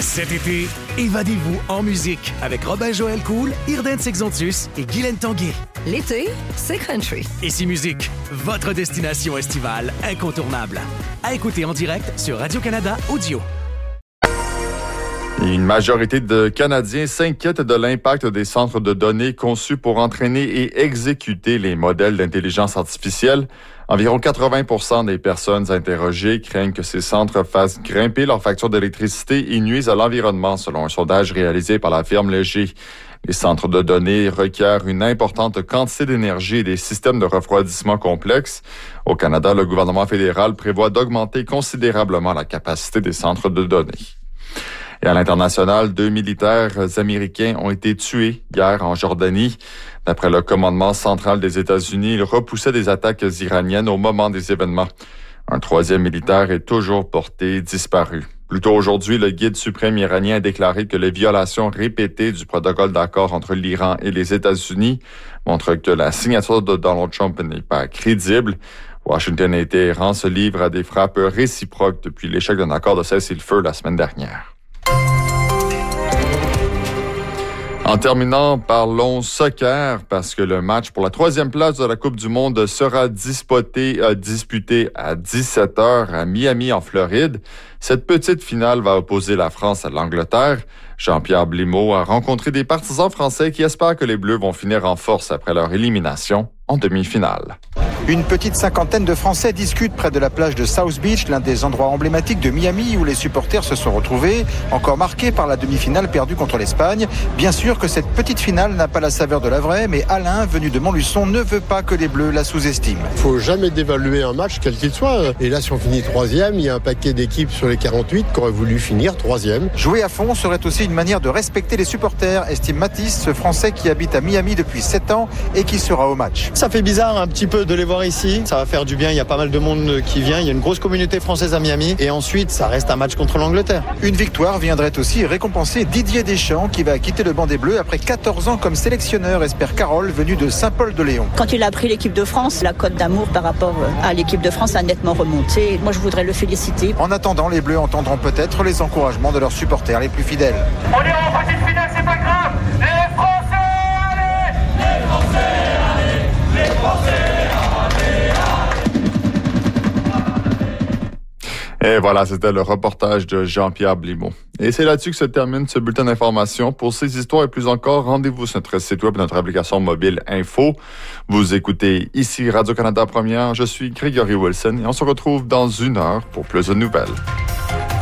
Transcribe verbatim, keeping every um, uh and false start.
Cet été, évadez-vous en musique avec Robin-Joël Cool, Irden Sexontus et Guylaine Tanguay. L'été, c'est country. Ici Musique, votre destination estivale incontournable. À écouter en direct sur Radio-Canada Audio. Une majorité de Canadiens s'inquiètent de l'impact des centres de données conçus pour entraîner et exécuter les modèles d'intelligence artificielle. Environ quatre-vingts pour cent des personnes interrogées craignent que ces centres fassent grimper leur facture d'électricité et nuisent à l'environnement, selon un sondage réalisé par la firme Léger. Les centres de données requièrent une importante quantité d'énergie et des systèmes de refroidissement complexes. Au Canada, le gouvernement fédéral prévoit d'augmenter considérablement la capacité des centres de données. Et à l'international, deux militaires américains ont été tués hier en Jordanie. D'après le commandement central des États-Unis, ils repoussaient des attaques iraniennes au moment des événements. Un troisième militaire est toujours porté disparu. Plus tôt aujourd'hui, le guide suprême iranien a déclaré que les violations répétées du protocole d'accord entre l'Iran et les États-Unis montrent que la signature de Donald Trump n'est pas crédible. Washington et Téhéran se livrent à des frappes réciproques depuis l'échec d'un accord de cessez-le-feu la semaine dernière. En terminant, parlons soccer, parce que le match pour la troisième place de la Coupe du Monde sera disputé, euh, disputé à dix-sept heures à Miami, en Floride. Cette petite finale va opposer la France à l'Angleterre. Jean-Pierre Blimeau a rencontré des partisans français qui espèrent que les Bleus vont finir en force après leur élimination en demi-finale. Une petite cinquantaine de Français discutent près de la plage de South Beach, l'un des endroits emblématiques de Miami où les supporters se sont retrouvés, encore marqués par la demi-finale perdue contre l'Espagne. Bien sûr que cette petite finale n'a pas la saveur de la vraie, mais Alain, venu de Montluçon, ne veut pas que les Bleus la sous-estiment. Il ne faut jamais dévaluer un match, quel qu'il soit. Et là, si on finit troisième, il y a un paquet d'équipes sur les quarante-huit qui auraient voulu finir troisième. Jouer à fond serait aussi une manière de respecter les supporters, estime Mathis, ce Français qui habite à Miami depuis sept ans et qui sera au match. Ça fait bizarre un petit peu de les voir ici. Ça va faire du bien, il y a pas mal de monde qui vient. Il y a une grosse communauté française à Miami. Et ensuite, ça reste un match contre l'Angleterre. Une victoire viendrait aussi récompenser Didier Deschamps qui va quitter le banc des Bleus après quatorze ans comme sélectionneur, espère Carole, venue de Saint-Paul-de-Léon. Quand il a pris l'équipe de France, la cote d'amour par rapport à l'équipe de France a nettement remonté. Moi, je voudrais le féliciter. En attendant, les Bleus entendront peut-être les encouragements de leurs supporters les plus fidèles. On est en petite finale, c'est pas grave. Les Français, allez! Les Français, allez! Les Français, allez! Et voilà, c'était le reportage de Jean-Pierre Blimeau. Et c'est là-dessus que se termine ce bulletin d'information. Pour ces histoires et plus encore, rendez-vous sur notre site web et notre application mobile Info. Vous écoutez ici Radio-Canada Première. Je suis Grégory Wilson et on se retrouve dans une heure pour plus de nouvelles.